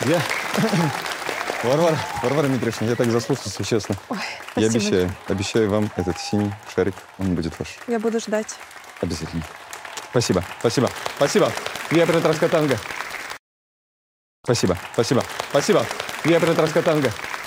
Я... Варвара Дмитриевна, я так заслушался, честно. Ой, я спасибо. обещаю вам этот синий шарик, он будет ваш. Я буду ждать. Обязательно. Спасибо. Я оператор Танго. Спасибо. Я оператор Танго.